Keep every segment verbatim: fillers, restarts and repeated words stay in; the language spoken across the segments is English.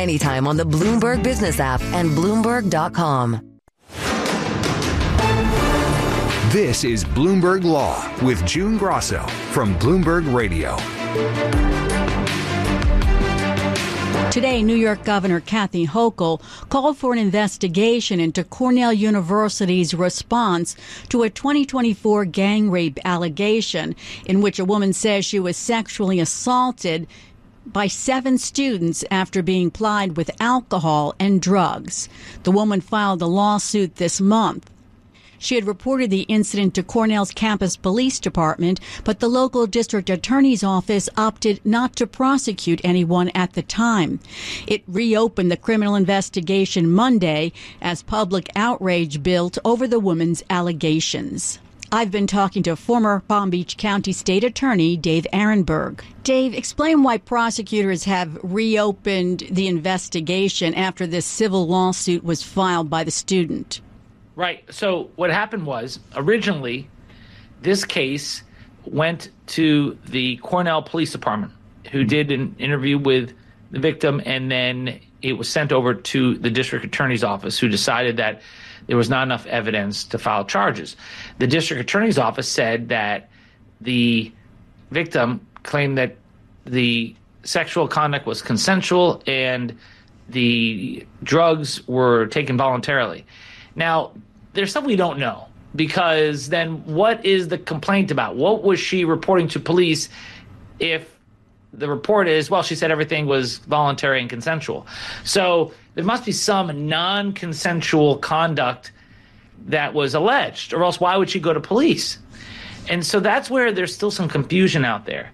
anytime on the Bloomberg Business app and Bloomberg dot com. This is Bloomberg Law with June Grosso from Bloomberg Radio. Today, New York Governor Kathy Hochul called for an investigation into Cornell University's response to a twenty twenty-four gang rape allegation in which a woman says she was sexually assaulted by seven students after being plied with alcohol and drugs. The woman filed a lawsuit this month. She had reported the incident to Cornell's campus police department, but the local district attorney's office opted not to prosecute anyone at the time. It reopened the criminal investigation Monday as public outrage built over the woman's allegations. I've been talking to former Palm Beach County State Attorney Dave Aronberg. Dave, explain why prosecutors have reopened the investigation after this civil lawsuit was filed by the student. Right. So what happened was, originally, this case went to the Cornell Police Department, who did an interview with the victim, and then it was sent over to the district attorney's office, who decided that there was not enough evidence to file charges. The district attorney's office said that the victim claimed that the sexual conduct was consensual and the drugs were taken voluntarily. Now, there's stuff we don't know, because then what is the complaint about? What was she reporting to police if the report is, well, she said everything was voluntary and consensual? So there must be some non-consensual conduct that was alleged, or else why would she go to police? And so that's where there's still some confusion out there.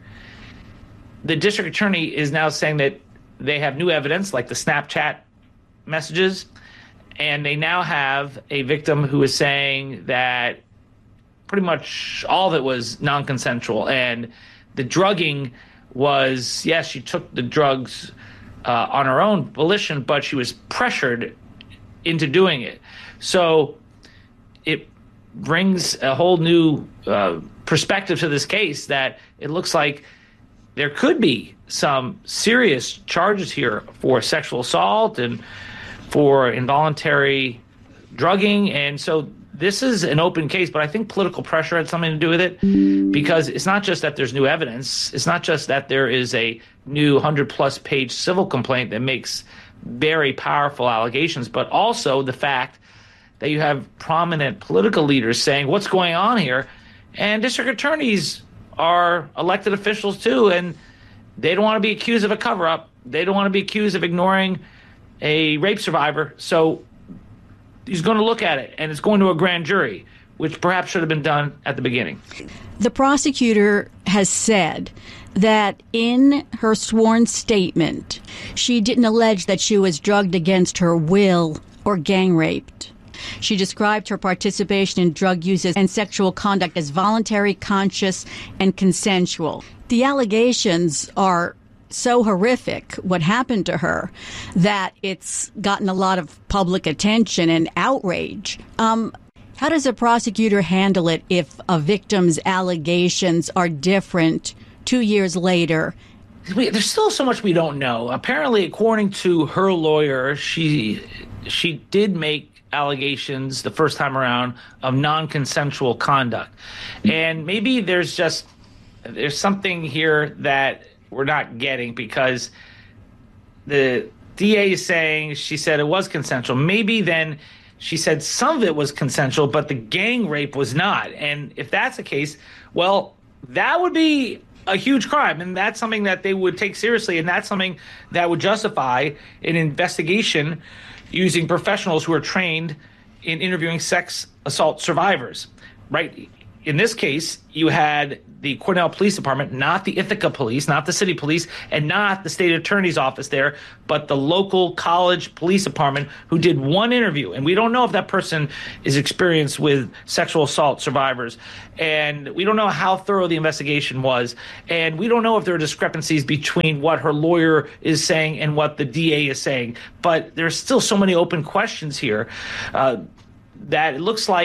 The district attorney is now saying that they have new evidence, like the Snapchat messages, and they now have a victim who is saying that pretty much all of it was non-consensual. And the drugging was, yes, she took the drugs uh, on her own volition, but she was pressured into doing it. So it brings a whole new uh, perspective to this case, that it looks like there could be some serious charges here for sexual assault and for involuntary drugging. And so this is an open case, but I think political pressure had something to do with it, because it's not just that there's new evidence. It's not just that there is a new one hundred plus page civil complaint that makes very powerful allegations, but also the fact that you have prominent political leaders saying what's going on here. And district attorneys are elected officials too, and they don't want to be accused of a cover-up. They don't want to be accused of ignoring a rape survivor. So he's going to look at it, and it's going to a grand jury, which perhaps should have been done at the beginning. The prosecutor has said that in her sworn statement, she didn't allege that she was drugged against her will or gang raped. She described her participation in drug use and sexual conduct as voluntary, conscious, and consensual. The allegations are so horrific, what happened to her, that it's gotten a lot of public attention and outrage. Um, how does a prosecutor handle it if a victim's allegations are different two years later? There's still so much we don't know. Apparently, according to her lawyer, she she did make allegations the first time around of non-consensual conduct. And maybe there's just there's something here that we're not getting, because the D A is saying she said it was consensual. Maybe then she said some of it was consensual, but the gang rape was not. And if that's the case, well, that would be a huge crime. And that's something that they would take seriously. And that's something that would justify an investigation using professionals who are trained in interviewing sex assault survivors, right? In this case, you had the Cornell Police Department, not the Ithaca Police, not the city police, and not the state attorney's office there, but the local college police department, who did one interview. And we don't know if that person is experienced with sexual assault survivors. And we don't know how thorough the investigation was. And we don't know if there are discrepancies between what her lawyer is saying and what the D A is saying. But there's still so many open questions here uh, that it looks like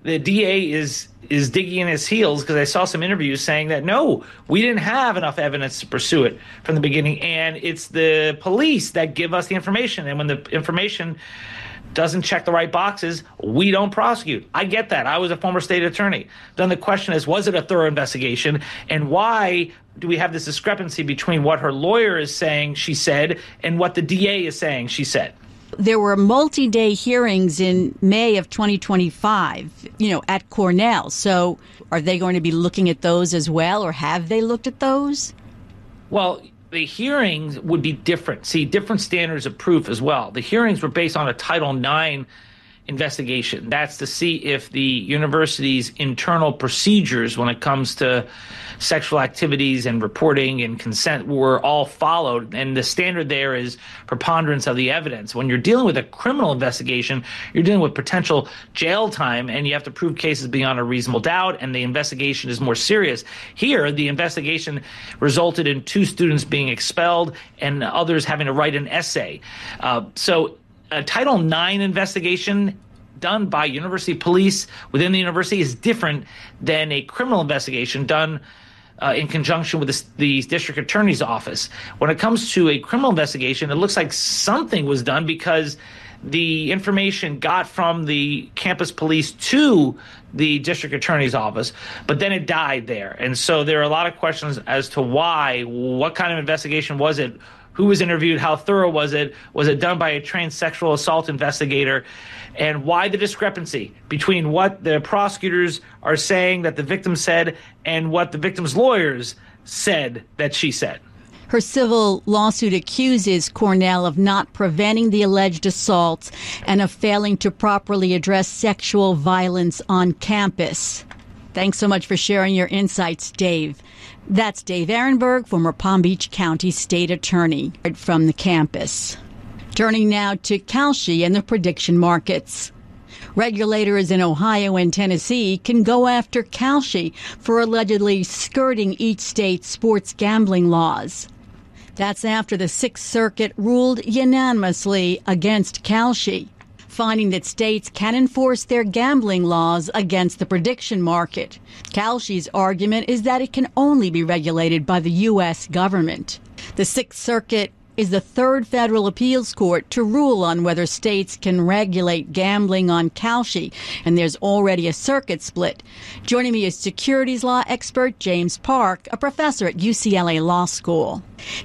the D A is is digging in his heels because I saw some interviews saying that, no, we didn't have enough evidence to pursue it from the beginning. And it's the police that give us the information. And when the information doesn't check the right boxes, we don't prosecute. I get that. I was a former state attorney. Then the question is, was it a thorough investigation? And why do we have this discrepancy between what her lawyer is saying she said and what the D A is saying she said? There were multi-day hearings in May of twenty twenty-five, you know, at Cornell. So are they going to be looking at those as well, or have they looked at those? Well, the hearings would be different. See, different standards of proof as well. The hearings were based on a Title nine investigation. That's to see if the university's internal procedures when it comes to sexual activities and reporting and consent were all followed. And the standard there is preponderance of the evidence. When you're dealing with a criminal investigation, you're dealing with potential jail time, and you have to prove cases beyond a reasonable doubt, and the investigation is more serious. Here, the investigation resulted in two students being expelled and others having to write an essay. Uh, so a Title nine investigation done by university police within the university is different than a criminal investigation done uh, in conjunction with the, the district attorney's office. When it comes to a criminal investigation, it looks like something was done because the information got from the campus police to the district attorney's office, but then it died there. And so there are a lot of questions as to why, what kind of investigation was it? Who was interviewed? How thorough was it? Was it done by a trained sexual assault investigator? And why the discrepancy between what the prosecutors are saying that the victim said and what the victim's lawyers said that she said? Her civil lawsuit accuses Cornell of not preventing the alleged assaults and of failing to properly address sexual violence on campus. Thanks so much for sharing your insights, Dave. That's Dave Ehrenberg, former Palm Beach County State Attorney, from the campus. Turning now to Kalshi and the prediction markets. Regulators in Ohio and Tennessee can go after Kalshi for allegedly skirting each state's sports gambling laws. That's after the Sixth Circuit ruled unanimously against Kalshi, finding that states can enforce their gambling laws against the prediction market. Kalshi's argument is that it can only be regulated by the U S government. The Sixth Circuit is the third federal appeals court to rule on whether states can regulate gambling on Kalshi, and there's already a circuit split. Joining me is securities law expert James Park, a professor at U C L A Law School.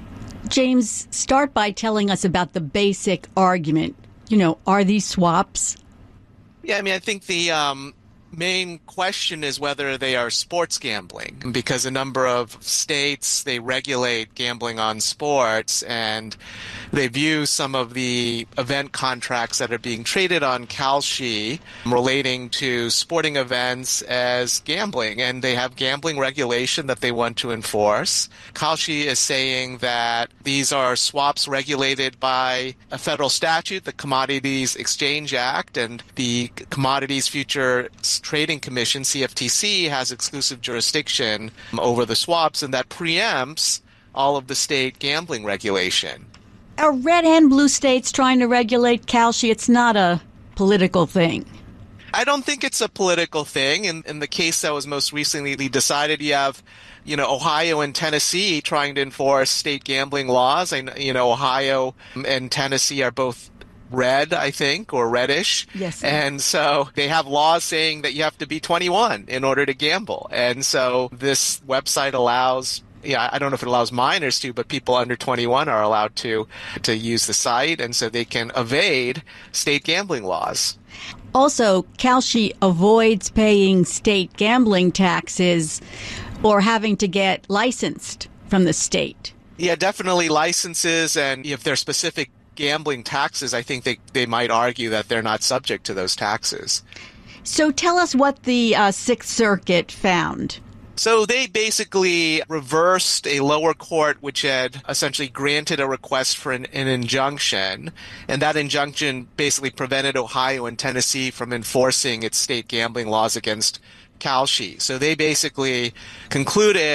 James, start by telling us about the basic argument. You know, are these swaps? Yeah, I mean, I think the um, main question is whether they are sports gambling, because a number of states, they regulate gambling on sports, and they view some of the event contracts that are being traded on Kalshi relating to sporting events as gambling, and they have gambling regulation that they want to enforce. Kalshi is saying that these are swaps regulated by a federal statute, the Commodities Exchange Act, and the Commodities Futures Trading Commission, C F T C, has exclusive jurisdiction over the swaps, and that preempts all of the state gambling regulation. Are red and blue states trying to regulate Kalshi? It's not a political thing. I don't think it's a political thing. In, in the case that was most recently decided, you have, you know, Ohio and Tennessee trying to enforce state gambling laws. And, you know, Ohio and Tennessee are both red, I think, or reddish. Yes. Sir. And so they have laws saying that you have to be twenty-one in order to gamble. And so this website allows, yeah, I don't know if it allows minors to, but people under twenty-one are allowed to to use the site, and so they can evade state gambling laws. Also, Kalshi avoids paying state gambling taxes or having to get licensed from the state. Yeah, definitely licenses, and if they're specific gambling taxes, I think they, they might argue that they're not subject to those taxes. So tell us what the uh, Sixth Circuit found. So they basically reversed a lower court which had essentially granted a request for an, an injunction, and that injunction basically prevented Ohio and Tennessee from enforcing its state gambling laws against Kalshi. So they basically concluded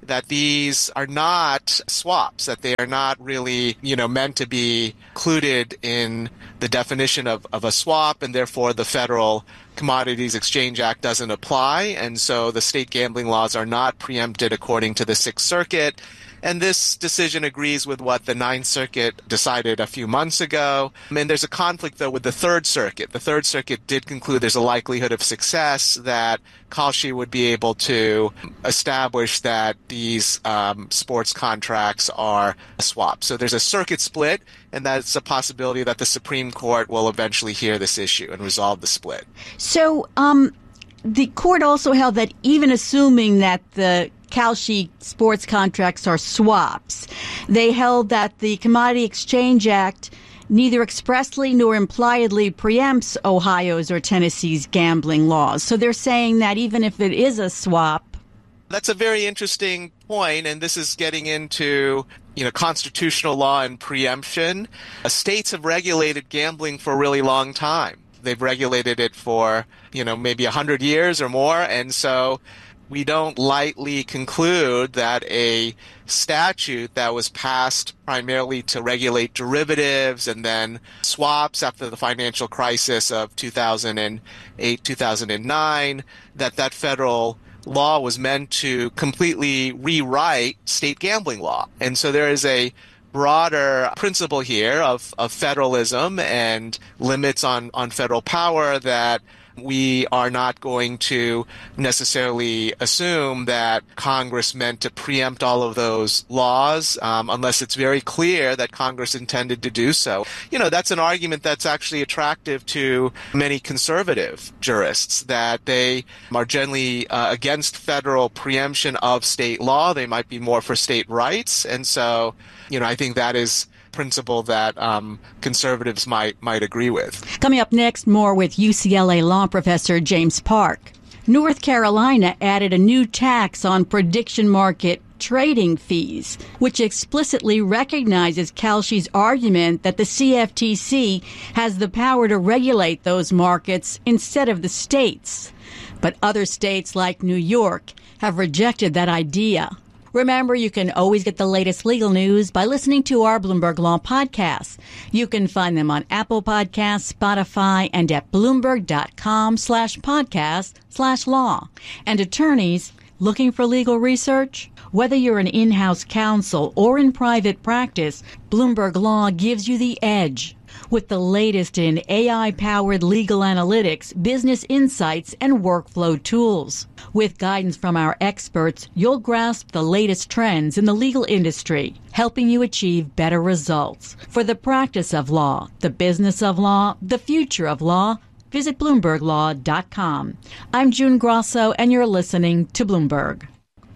that these are not swaps, that they are not really, you know, meant to be included in the definition of, of a swap, and therefore the Federal Commodities Exchange Act doesn't apply, and so the state gambling laws are not preempted according to the Sixth Circuit. And this decision agrees with what the Ninth Circuit decided a few months ago. And there's a conflict, though, with the Third Circuit. The Third Circuit did conclude there's a likelihood of success that Kalshi would be able to establish that these um, sports contracts are a swap. So there's a circuit split, and that's a possibility that the Supreme Court will eventually hear this issue and resolve the split. So um, the court also held that even assuming that the Kalshi sports contracts are swaps, they held that the Commodity Exchange Act neither expressly nor impliedly preempts Ohio's or Tennessee's gambling laws. So they're saying that even if it is a swap. That's a very interesting point, and this is getting into, you know, constitutional law and preemption. Uh, states have regulated gambling for a really long time. They've regulated it for, you know, maybe one hundred years or more, and so we don't lightly conclude that a statute that was passed primarily to regulate derivatives and then swaps after the financial crisis of two thousand eight, two thousand nine, that that federal law was meant to completely rewrite state gambling law. And so there is a broader principle here of, of federalism and limits on, on federal power that we are not going to necessarily assume that Congress meant to preempt all of those laws um, unless it's very clear that Congress intended to do so. You know, that's an argument that's actually attractive to many conservative jurists, that they are generally uh, against federal preemption of state law. They might be more for state rights. And so, you know, I think that is principle that um, conservatives might might agree with. Coming up next, more with U C L A law professor James Park. North Carolina added a new tax on prediction market trading fees, which explicitly recognizes Kalshi's argument that the C F T C has the power to regulate those markets instead of the states. But other states like New York have rejected that idea. Remember, you can always get the latest legal news by listening to our Bloomberg Law podcasts. You can find them on Apple Podcasts, Spotify, and at Bloomberg.com slash podcast slash law. And attorneys looking for legal research? Whether you're an in-house counsel or in private practice, Bloomberg Law gives you the edge with the latest in A I-powered legal analytics, business insights, and workflow tools. With guidance from our experts, you'll grasp the latest trends in the legal industry, helping you achieve better results. For the practice of law, the business of law, the future of law, visit Bloomberg Law dot com. I'm June Grosso, and you're listening to Bloomberg.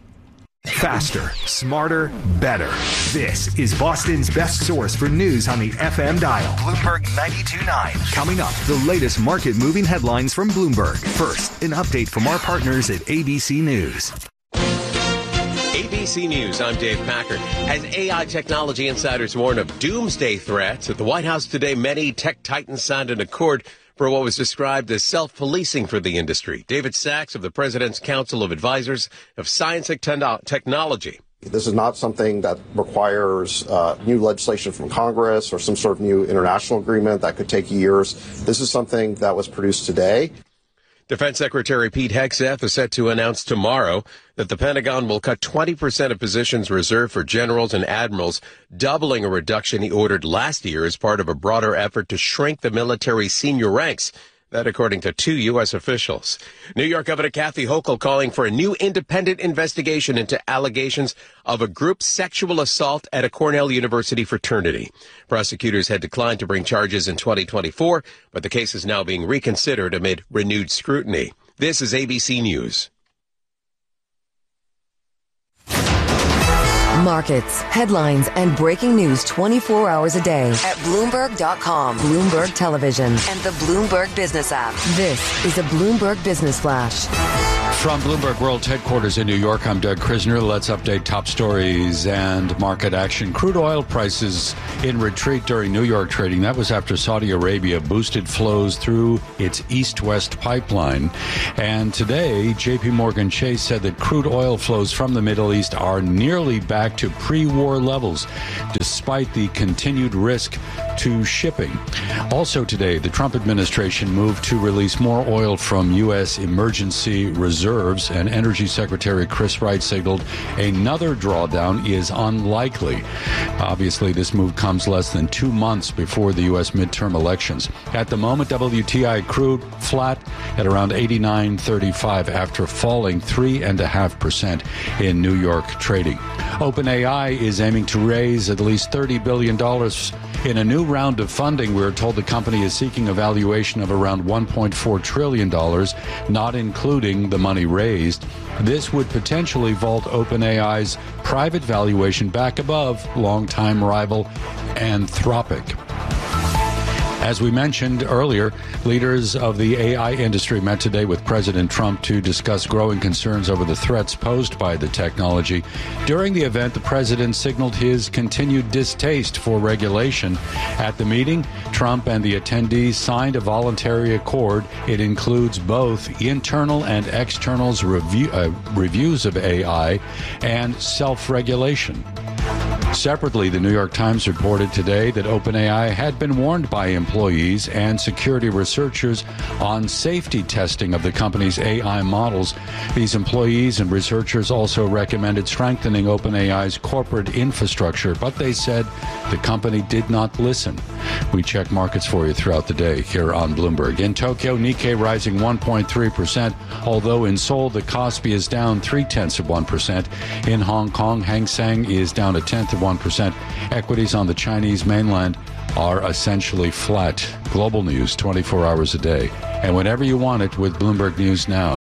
Faster, smarter, better. This is Boston's best source for news on the F M dial. Bloomberg ninety-two point nine. Coming up, the latest market-moving headlines from Bloomberg. First, an update from our partners at A B C News. A B C News, I'm Dave Packard. As A I technology insiders warn of doomsday threats, at the White House today, many tech titans signed an accord for what was described as self-policing for the industry. David Sachs of the President's Council of Advisors of Science and Technology. This is not something that requires uh, new legislation from Congress or some sort of new international agreement that could take years. This is something that was produced today. Defense Secretary Pete Hegseth is set to announce tomorrow that the Pentagon will cut twenty percent of positions reserved for generals and admirals, doubling a reduction he ordered last year as part of a broader effort to shrink the military senior ranks. That according to two U S officials. New York Governor Kathy Hochul calling for a new independent investigation into allegations of a group sexual assault at a Cornell University fraternity. Prosecutors had declined to bring charges in twenty twenty-four, but the case is now being reconsidered amid renewed scrutiny. This is A B C News. Markets, headlines, and breaking news twenty-four hours a day at Bloomberg dot com, Bloomberg Television, and the Bloomberg Business app. This is a Bloomberg Business Flash. From Bloomberg World Headquarters in New York, I'm Doug Krisner. Let's update top stories and market action. Crude oil prices in retreat during New York trading. That was after Saudi Arabia boosted flows through its east-west pipeline. And today, J P Morgan Chase said that crude oil flows from the Middle East are nearly back to pre-war levels, despite the continued risk to shipping. Also today, the Trump administration moved to release more oil from U S emergency reserves, and Energy Secretary Chris Wright signaled another drawdown is unlikely. Obviously, this move comes less than two months before the U S midterm elections. At the moment, W T I crude flat at around eighty-nine thirty-five after falling three point five percent in New York trading. OpenAI is aiming to raise at least thirty billion dollars in a new round of funding. We're told the company is seeking a valuation of around one point four trillion dollars, not including the money raised. This would potentially vault OpenAI's private valuation back above longtime rival Anthropic. As we mentioned earlier, leaders of the A I industry met today with President Trump to discuss growing concerns over the threats posed by the technology. During the event, the president signaled his continued distaste for regulation. At the meeting, Trump and the attendees signed a voluntary accord. It includes both internal and external review, uh, reviews of A I and self-regulation. Separately, the New York Times reported today that OpenAI had been warned by employees and security researchers on safety testing of the company's A I models. These employees and researchers also recommended strengthening OpenAI's corporate infrastructure, but they said the company did not listen. We check markets for you throughout the day here on Bloomberg. In Tokyo, Nikkei rising one point three percent, although in Seoul, the Kospi is down three-tenths of one percent. In Hong Kong, Hang Seng is down a tenth of one percent. Equities on the Chinese mainland are essentially flat. Global news twenty-four hours a day. And whenever you want it with Bloomberg News Now.